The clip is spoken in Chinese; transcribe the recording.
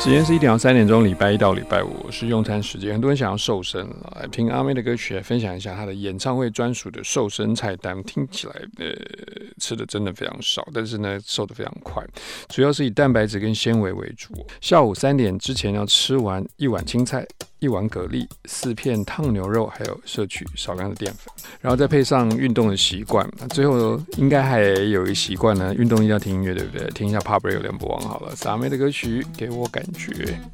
时间是1点到3点钟，礼拜一到礼拜五是用餐时间。很多人想要瘦身，来听阿妹的歌曲，来分享一下她的演唱会专属的瘦身菜单。听起来吃的真的非常少，但是呢瘦得非常快，主要是以蛋白质跟纤维为主。下午3点之前要吃完1碗青菜、1碗蛤蜊、4片烫牛肉，还有摄取少量的淀粉，然后再配上运动的习惯。最后应该还有一个习惯呢，运动一定要听音乐，对不对？听一下 Pop Radio 联播网好了，是阿妹的歌曲，给我感觉。